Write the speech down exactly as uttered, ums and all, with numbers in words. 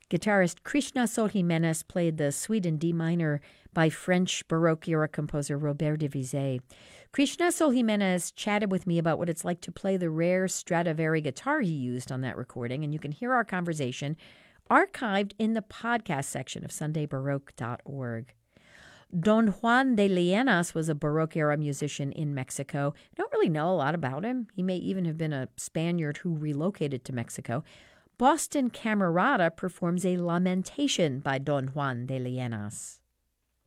Guitarist Krishna Sol Jimenez played the Suite in D minor by French Baroque-era composer Robert de Vizet. Krishna Sol Jimenez chatted with me about what it's like to play the rare Stradivari guitar he used on that recording, and you can hear our conversation archived in the podcast section of sunday baroque dot org. Don Juan de Lienas was a Baroque-era musician in Mexico. I don't really know a lot about him. He may even have been a Spaniard who relocated to Mexico. Boston Camerata performs a lamentation by Don Juan de Lienas.